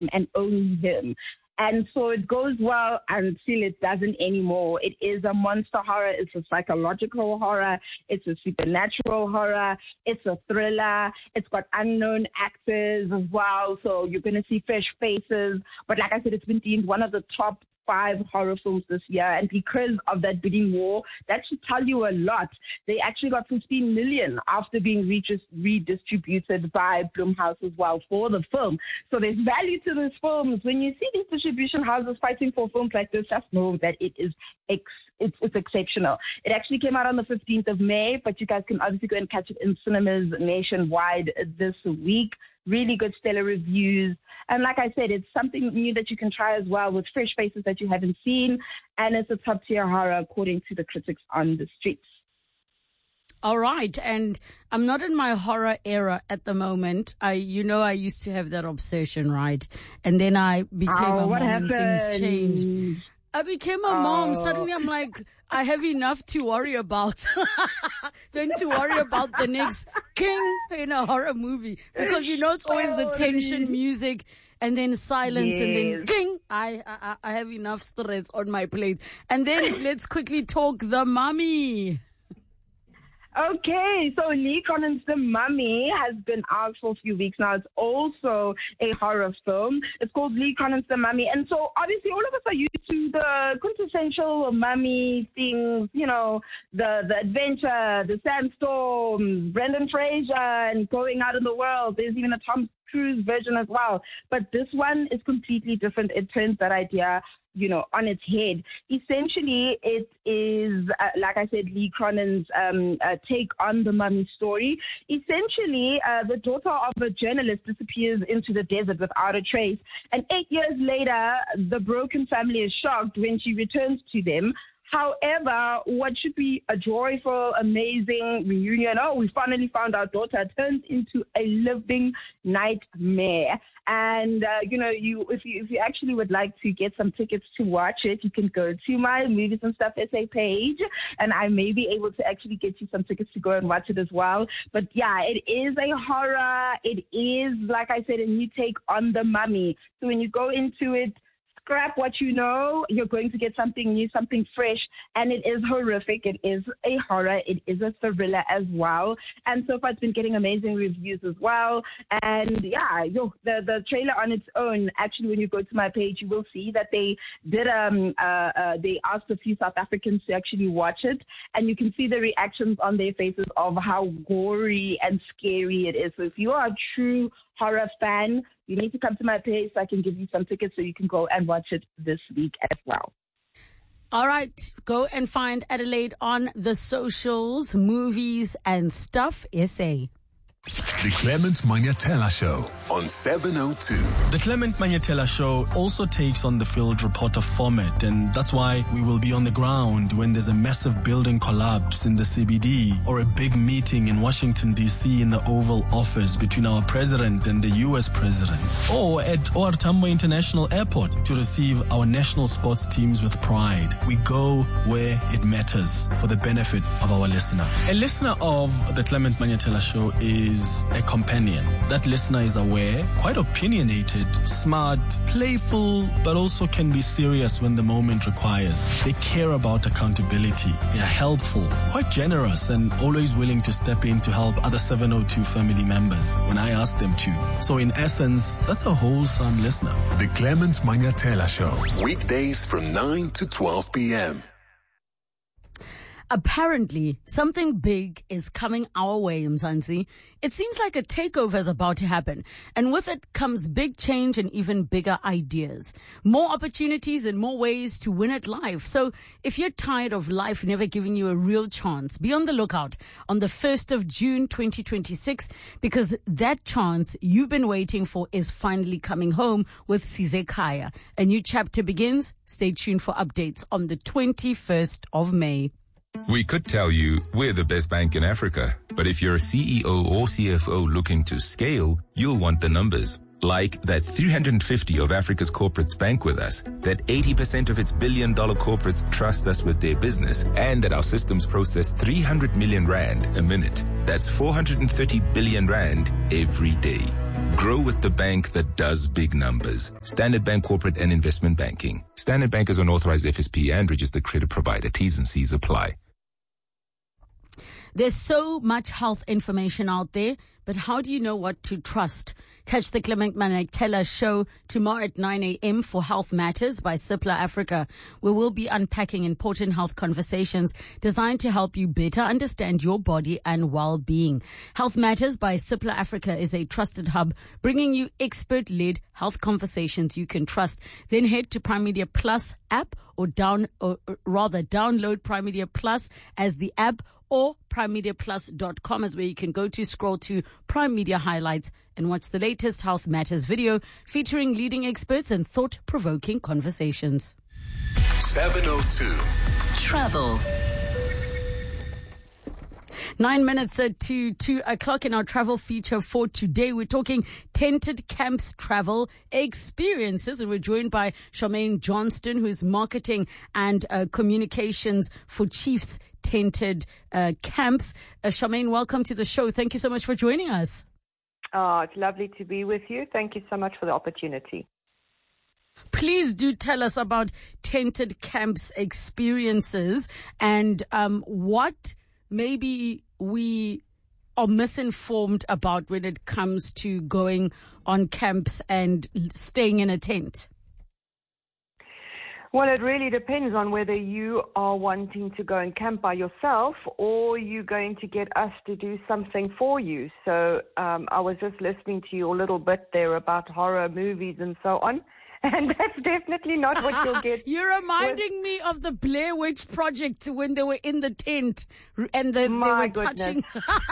and only him. And so it goes well until it doesn't anymore. It is a monster horror. It's a psychological horror. It's a supernatural horror. It's a thriller. It's got unknown actors as well. So you're going to see fresh faces. But like I said, it's been deemed one of the top 5 horror films this year, and because of that bidding war, that should tell you a lot. They actually got 15 million after being redistributed by Blumhouse as well for the film. So there's value to these films. When you see these distribution houses fighting for films like this, just know that it is it's exceptional. It actually came out on the 15th of May, but you guys can obviously go and catch it in cinemas nationwide this week. Really good stellar reviews. And like I said, it's something new that you can try as well with fresh faces that you haven't seen. And it's a top tier horror according to the critics on the streets. All right. And I'm not in my horror era at the moment. I used to have that obsession, right? And then I became a mom and things changed. I became a mom. Suddenly I'm like, I have enough to worry about than to worry about the next king in a horror movie. Because it's always the tension music and then silence and then king. I have enough stress on my plate. And then let's quickly talk The Mummy. Okay, so Lee Connon's The Mummy has been out for a few weeks now. It's also a horror film. It's called Lee Connon's The Mummy. And so obviously all of us are used to the quintessential mummy things, the adventure, the sandstorm, Brendan Fraser, and going out in the world. There's even a Tom Cruise version as well. But this one is completely different. It turns that idea on its head. Essentially, it is, like I said, Lee Cronon's take on the mummy story. Essentially, the daughter of a journalist disappears into the desert without a trace. And 8 years later, the broken family is shocked when she returns to them. However, what should be a joyful, amazing reunion, we finally found our daughter, turns into a living nightmare. And, if you actually would like to get some tickets to watch it, you can go to my Movies and Stuff SA page, and I may be able to actually get you some tickets to go and watch it as well. But yeah, it is a horror. It is, like I said, a new take on the mummy. So when you go into it, scrap what you know, you're going to get something new, something fresh, and it is horrific. It is a horror. It is a thriller as well. And so far, it's been getting amazing reviews as well. And yeah, the trailer on its own, actually, when you go to my page, you will see that they did, they asked a few South Africans to actually watch it, and you can see the reactions on their faces of how gory and scary it is. So if you are a true horror fan, you need to come to my page so I can give you some tickets so you can go and watch it this week as well. All right. Go and find Adelaide on the socials, Movies and Stuff SA. The Clement Manyatela Show on 702. The Clement Manyatela Show also takes on the field reporter format, and that's why we will be on the ground when there's a massive building collapse in the CBD or a big meeting in Washington, D.C. in the Oval Office between our president and the U.S. president, or at OR Tambo International Airport to receive our national sports teams with pride. We go where it matters for the benefit of our listener. A listener of the Clement Manyatela Show is a companion. That listener is aware, quite opinionated, smart, playful, but also can be serious when the moment requires. They care about accountability. They are helpful, quite generous, and always willing to step in to help other 702 family members when I ask them to. So in essence, that's a wholesome listener. The Clement Manyatela Show, weekdays from 9 to 12 p.m. Apparently, something big is coming our way, Mzansi. It seems like a takeover is about to happen. And with it comes big change and even bigger ideas. More opportunities and more ways to win at life. So if you're tired of life never giving you a real chance, be on the lookout on the 1st of June 2026, because that chance you've been waiting for is finally coming home with Sizekaya. A new chapter begins. Stay tuned for updates on the 21st of May. We could tell you we're the best bank in Africa, but if you're a CEO or CFO looking to scale, you'll want the numbers. Like that 350 of Africa's corporates bank with us, that 80% of its billion-dollar corporates trust us with their business, and that our systems process 300 million rand a minute. That's 430 billion rand every day. Grow with the bank that does big numbers. Standard Bank Corporate and Investment Banking. Standard Bank is an authorized FSP and registered credit provider. T's and C's apply. There's so much health information out there, but how do you know what to trust? Catch the Clement Manatela show tomorrow at 9 a.m. for Health Matters by Cipla Africa. We will be unpacking important health conversations designed to help you better understand your body and well-being. Health Matters by Cipla Africa is a trusted hub bringing you expert-led health conversations you can trust. Then head to Prime Media Plus app or download Prime Media Plus as the app, or primemediaplus.com is where you can go to scroll to Prime Media Highlights and watch the latest Health Matters video featuring leading experts and thought-provoking conversations. 702. Travel. 9 minutes to 2 o'clock in our travel feature for today. We're talking Tented Camps travel experiences, and we're joined by Charmaine Johnston, who is marketing and communications for Chiefs Tented Camps. Charmaine, welcome to the show. Thank you so much for joining us. Oh, it's lovely to be with you. Thank you so much for the opportunity. Please do tell us about Tented Camps experiences and what maybe we are misinformed about when it comes to going on camps and staying in a tent. Well, it really depends on whether you are wanting to go and camp by yourself or you're going to get us to do something for you. So I was just listening to you a little bit there about horror movies and so on. And that's definitely not what you'll get. You're reminding me of the Blair Witch Project when they were in the tent and they were touching.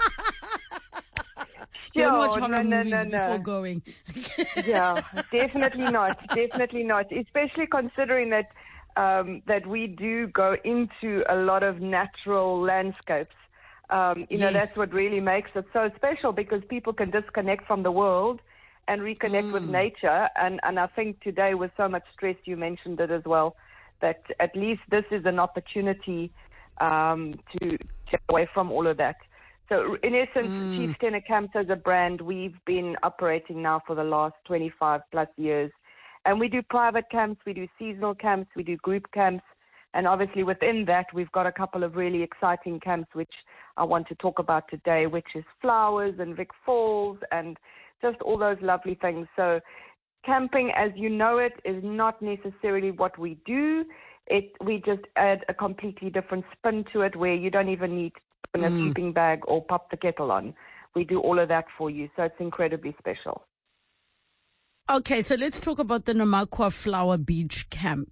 Don't watch horror movies before going. Yeah, definitely not. Definitely not. Especially considering that that we do go into a lot of natural landscapes. Yes. That's what really makes it so special, because people can disconnect from the world and reconnect with nature. And I think today, with so much stress, you mentioned it as well, that at least this is an opportunity to get away from all of that. So in essence, Chiefs Tented Camps as a brand, we've been operating now for the last 25 plus years. And we do private camps, we do seasonal camps, we do group camps. And obviously within that, we've got a couple of really exciting camps, which I want to talk about today, which is Flowers and Vic Falls and just all those lovely things. So camping, as you know it, is not necessarily what we do. We just add a completely different spin to it, where you don't even need a sleeping bag or pop the kettle on. We do all of that for you. So it's incredibly special. Okay, so let's talk about the Namakwa Flower Beach Camp.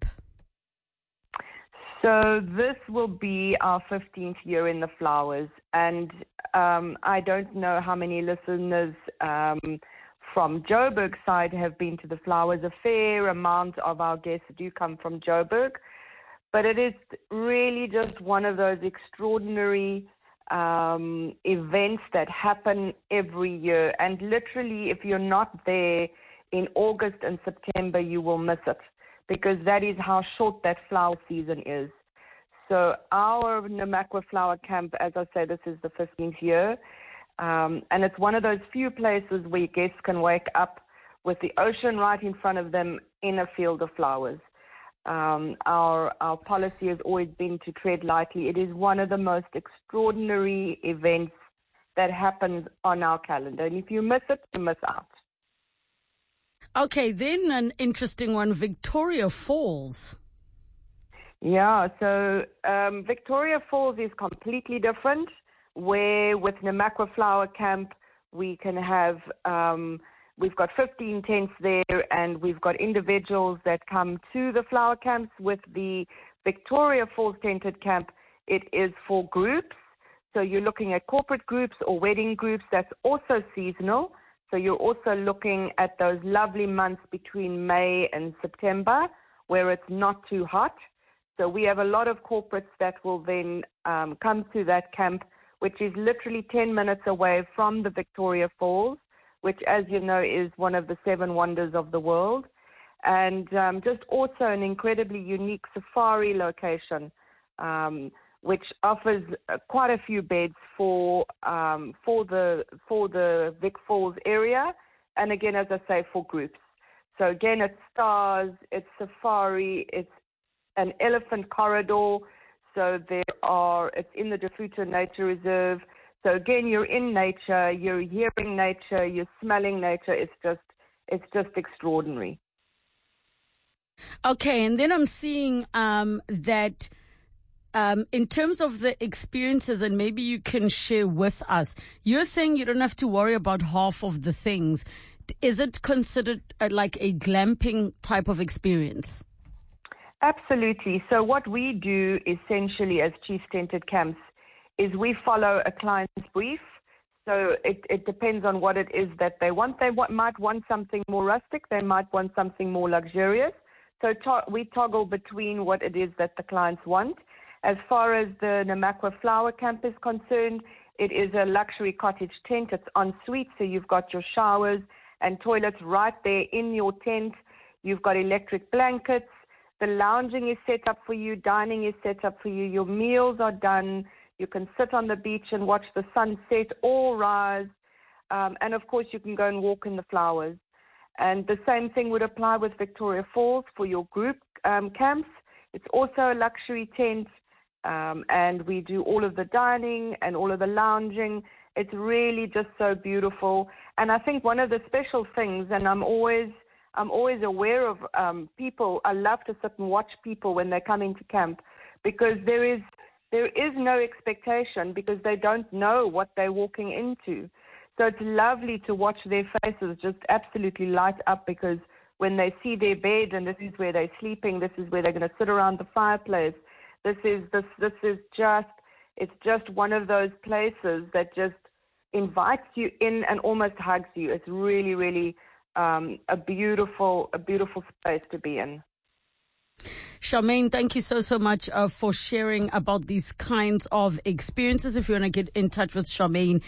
So this will be our 15th year in the Flowers, and I don't know how many listeners from Joburg side have been to the Flowers. A fair amount of our guests do come from Joburg, but it is really just one of those extraordinary events that happen every year. And literally, if you're not there in August and September, you will miss it, because that is how short that flower season is. So our Namakwa Flower Camp, as I say, this is the 15th year, and it's one of those few places where guests can wake up with the ocean right in front of them in a field of flowers. Our policy has always been to tread lightly. It is one of the most extraordinary events that happens on our calendar, and if you miss it, you miss out. Okay, then an interesting one, Victoria Falls. Yeah, so Victoria Falls is completely different, where with Namakwa Flower Camp, we can have, we've got 15 tents there, and we've got individuals that come to the flower camps. With the Victoria Falls Tented Camp, it is for groups. So you're looking at corporate groups or wedding groups. That's also seasonal. So you're also looking at those lovely months between May and September, where it's not too hot. So we have a lot of corporates that will then come to that camp, which is literally 10 minutes away from the Victoria Falls, which, as you know, is one of the 7 wonders of the world. And just also an incredibly unique safari location, which offers quite a few beds for the Vic Falls area, again, as I say, for groups. So again, it's stars, it's safari, it's an elephant corridor. So it's in the Dafuta Nature Reserve. So again, you're in nature, you're hearing nature, you're smelling nature. It's just extraordinary. Okay, and then I'm seeing that in terms of the experiences, and maybe you can share with us, you're saying you don't have to worry about half of the things. Is it considered like a glamping type of experience? Absolutely. So what we do essentially as Chiefs Tented Camps is we follow a client's brief. So it depends on what it is that they want. They might want something more rustic. They might want something more luxurious. So we toggle between what it is that the clients want. As far as the Namakwa Flower Camp is concerned, it is a luxury cottage tent. It's en suite, so you've got your showers and toilets right there in your tent. You've got electric blankets. The lounging is set up for you. Dining is set up for you. Your meals are done. You can sit on the beach and watch the sunset or rise. And, of course, you can go and walk in the flowers. And the same thing would apply with Victoria Falls for your group camps. It's also a luxury tent, and we do all of the dining and all of the lounging. It's really just so beautiful. And I think one of the special things, and I'm always aware of people, I love to sit and watch people when they come into camp, because there is no expectation, because they don't know what they're walking into. So it's lovely to watch their faces just absolutely light up, because when they see their bed and this is where they're sleeping, this is where they're going to sit around the fireplace. It's just one of those places that just invites you in and almost hugs you. It's really, really a beautiful space to be in. Charmaine, thank you so much for sharing about these kinds of experiences. If you want to get in touch with Charmaine,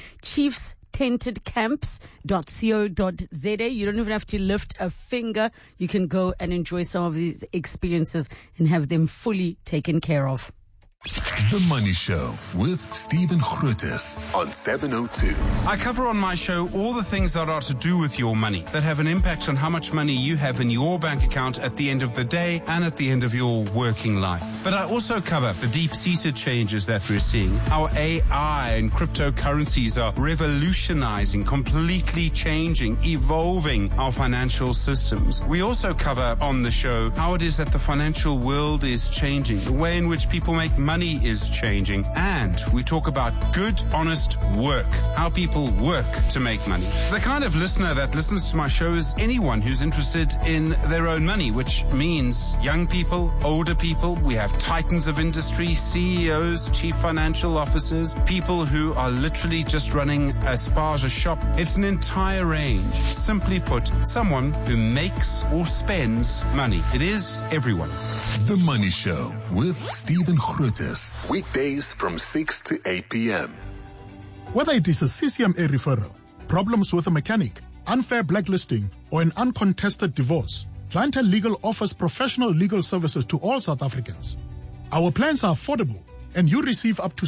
chiefstentedcamps.co.za. You don't even have to lift a finger. You can go and enjoy some of these experiences and have them fully taken care of. The Money Show with Stephen Grootes on 702. I cover on my show all the things that are to do with your money, that have an impact on how much money you have in your bank account at the end of the day and at the end of your working life. But I also cover the deep-seated changes that we're seeing, how AI and cryptocurrencies are revolutionizing, completely changing, evolving our financial systems. We also cover on the show how it is that the financial world is changing, the way in which people make money is changing, and we talk about good, honest work, how people work to make money. The kind of listener that listens to my show is anyone who's interested in their own money, which means young people, older people. We have titans of industry, CEOs, chief financial officers, people who are literally just running a spaza shop. It's an entire range. Simply put, someone who makes or spends money. It is everyone. The Money Show with Stephen Grootes. Weekdays from 6 to 8 p.m. Whether it is a CCMA referral, problems with a mechanic, unfair blacklisting, or an uncontested divorce, Clientele Legal offers professional legal services to all South Africans. Our plans are affordable, and you receive up to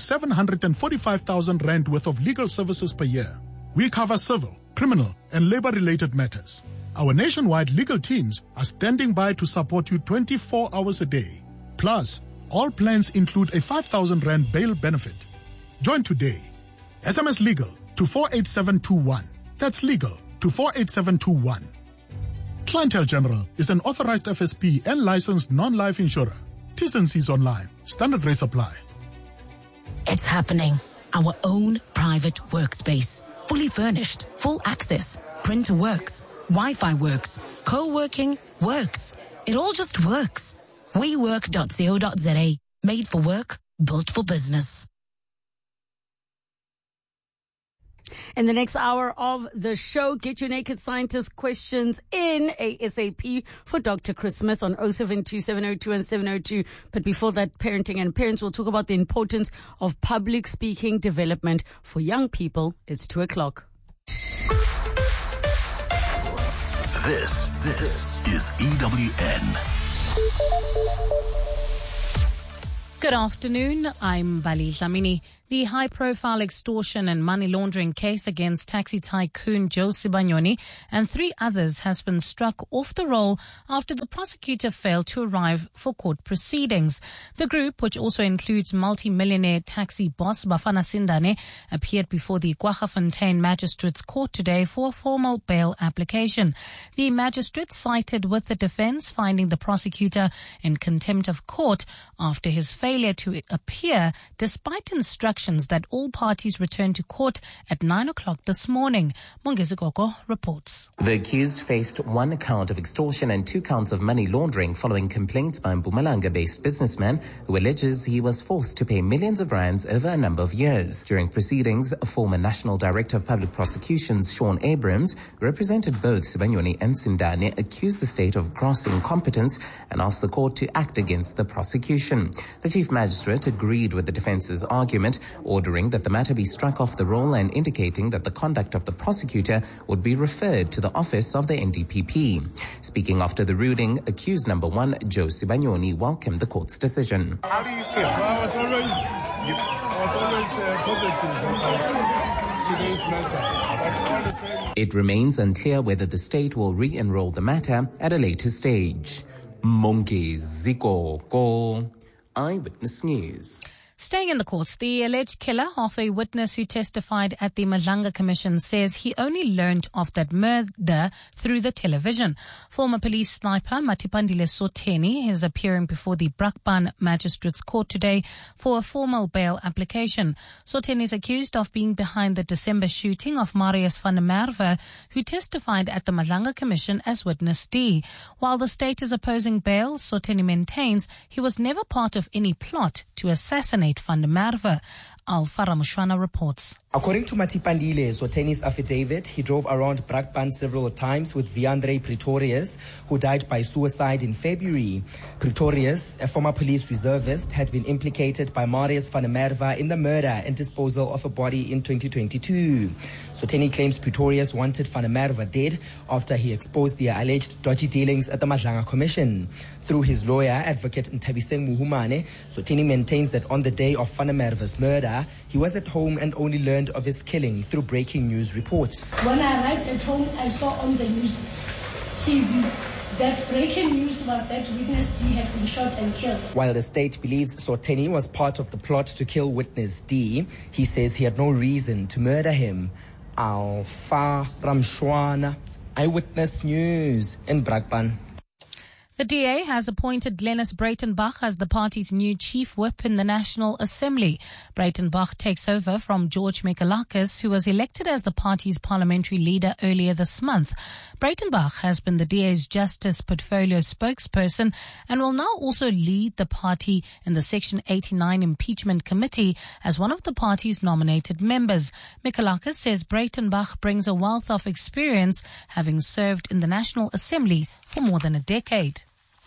745,000 rand worth of legal services per year. We cover civil, criminal, and labor-related matters. Our nationwide legal teams are standing by to support you 24 hours a day. Plus, all plans include a 5,000 Rand bail benefit. Join today. SMS LEGAL to 48721. That's legal to 48721. Clientele General is an authorized FSP and licensed non-life insurer. T's and C's online. Standard rates apply. It's happening. Our own private workspace. Fully furnished. Full access. Printer works. Wi-Fi works. Co-working works. It all just works. WeWork.co.za. Made for work, built for business. In the next hour of the show, get your Naked Scientist questions in ASAP for Dr. Chris Smith on 072 and 702. But before that, parenting and parents will talk about the importance of public speaking development for young people. It's 2:00. This is EWN. Good afternoon. I'm Vali Dlamini. The high-profile extortion and money laundering case against taxi tycoon Joe Sibanyoni and 3 others has been struck off the roll after the prosecutor failed to arrive for court proceedings. The group, which also includes multi-millionaire taxi boss Bafana Sindane, appeared before the Kwaggafontein Magistrates Court today for a formal bail application. The magistrate sided with the defense, finding the prosecutor in contempt of court after his failure to appear despite instructions that all parties return to court at 9 o'clock this morning. Mongezi Koko reports. The accused faced 1 count of extortion and 2 counts of money laundering following complaints by a Mpumalanga-based businessman who alleges he was forced to pay millions of rands over a number of years. During proceedings, former National Director of Public Prosecutions Sean Abrams, who represented both Sibanyoni and Sindane, accused the state of gross incompetence and asked the court to act against the prosecution. The Chief Magistrate agreed with the defence's argument, ordering that the matter be struck off the roll and indicating that the conduct of the prosecutor would be referred to the office of the NDPP. Speaking after the ruling, accused number 1, Joe Sibanyoni, welcomed the court's decision. How do you feel? Well, I was always positive about today's matter. It remains unclear whether the state will re-enroll the matter at a later stage. Mongezi Koko, Eyewitness News. Staying in the courts, the alleged killer of a witness who testified at the Madlanga Commission says he only learned of that murder through the television. Former police sniper Matipandile Sotheni is appearing before the Brakpan Magistrates Court today for a formal bail application. Sotheni is accused of being behind the December shooting of Marius van der Merwe, who testified at the Madlanga Commission as witness D. While the state is opposing bail, Sotheni maintains he was never part of any plot to assassinate van der Merwe. Alfara Mushwana reports. According to Matipandile Sotheni's affidavit, he drove around Brakpan several times with Viandre Pretorius, who died by suicide in February. Pretorius, a former police reservist, had been implicated by Marius van der Merwe in the murder and disposal of a body in 2022. Sotheni claims Pretorius wanted van der Merwe dead after he exposed the alleged dodgy dealings at the Madlanga Commission. Through his lawyer, Advocate Ntabiseng Muhumane, Sotheni maintains that on the day of van der Merwe's murder, he was at home and only learned of his killing through breaking news reports. When I arrived at home, I saw on the news TV that breaking news was that witness D had been shot and killed. While the state believes Sotheni was part of the plot to kill witness D, he says he had no reason to murder him. Alfa Ramshwana, Eyewitness News in Brakpan. The DA has appointed Glenys Breitenbach as the party's new chief whip in the National Assembly. Breitenbach takes over from George Mikalakis, who was elected as the party's parliamentary leader earlier this month. Breitenbach has been the DA's Justice Portfolio spokesperson and will now also lead the party in the Section 89 Impeachment Committee as one of the party's nominated members. Mikalakis says Breitenbach brings a wealth of experience, having served in the National Assembly for more than a decade.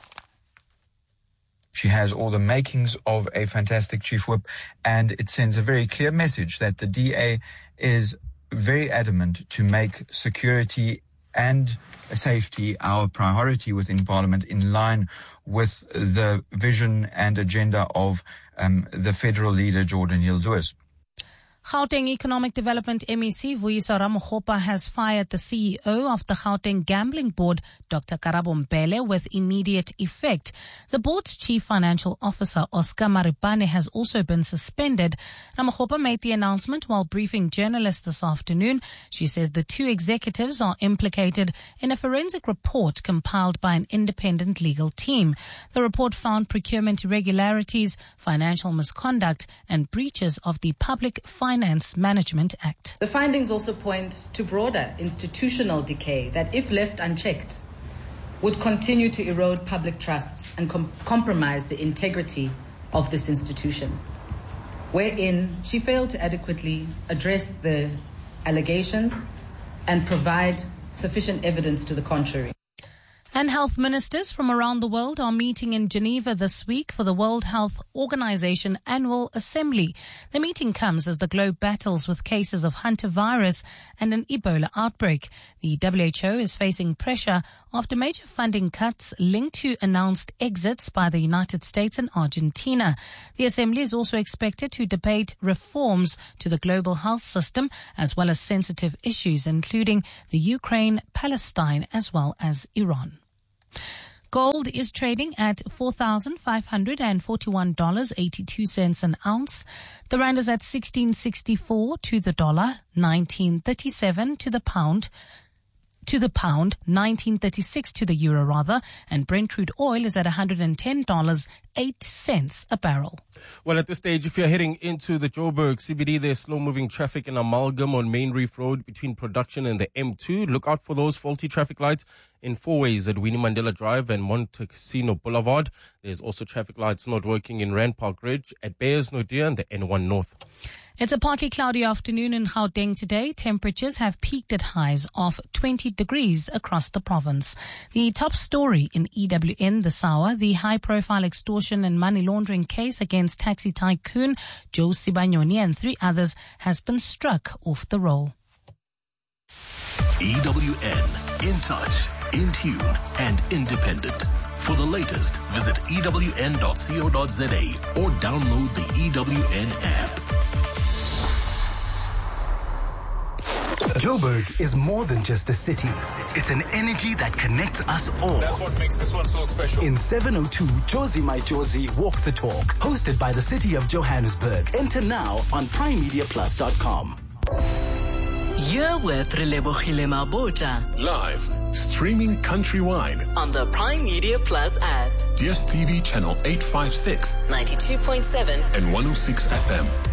She has all the makings of a fantastic chief whip, and it sends a very clear message that the DA is very adamant to make security and safety our priority within Parliament, in line with the vision and agenda of the federal leader, Jordan Hill-Lewis. Gauteng Economic Development MEC Vuyiswa Ramokgopa has fired the CEO of the Gauteng Gambling Board, Dr. Karabo Mpele, with immediate effect. The board's chief financial officer, Oscar Maripane, has also been suspended. Ramokgopa made the announcement while briefing journalists this afternoon. She says the 2 executives are implicated in a forensic report compiled by an independent legal team. The report found procurement irregularities, financial misconduct, and breaches of the Public Finance Management Act. The findings also point to broader institutional decay that, if left unchecked, would continue to erode public trust and compromise the integrity of this institution, wherein she failed to adequately address the allegations and provide sufficient evidence to the contrary. And health ministers from around the world are meeting in Geneva this week for the World Health Organization Annual Assembly. The meeting comes as the globe battles with cases of hantavirus and an Ebola outbreak. The WHO is facing pressure after major funding cuts linked to announced exits by the United States and Argentina. The assembly is also expected to debate reforms to the global health system as well as sensitive issues including the Ukraine, Palestine as well as Iran. Gold is trading at $4,541.82 an ounce. The rand is at 16.64 to the dollar, 19.37 to the pound. 19.36 to the euro rather, and Brent crude oil is at $110.08 a barrel. Well, at this stage, if you're heading into the Joburg CBD, there's slow-moving traffic in Amalgam on Main Reef Road between Production and the M2. Look out for those faulty traffic lights in four ways at Winnie Mandela Drive and Montecasino Boulevard. There's also traffic lights not working in Rand Park Ridge at Beyers Naudé and the N1 North. It's a partly cloudy afternoon in Gauteng today. Temperatures have peaked at highs of 20 degrees across the province. The top story in EWN this hour, the high-profile extortion and money laundering case against taxi tycoon Joe Sibanyoni and three others has been struck off the roll. EWN, in touch, in tune, and independent. For the latest, visit ewn.co.za or download the EWN app. Joburg is more than just a city. It's an energy that connects us all. That's what makes this one so special. In 702, Jozi My Jozi Walk the Talk, hosted by the City of Johannesburg. Enter now on primemediaplus.com. You're with Relebogile Mabota. Live, streaming countrywide on the Prime Media Plus app. DSTV channel 856, 92.7 and 106 FM.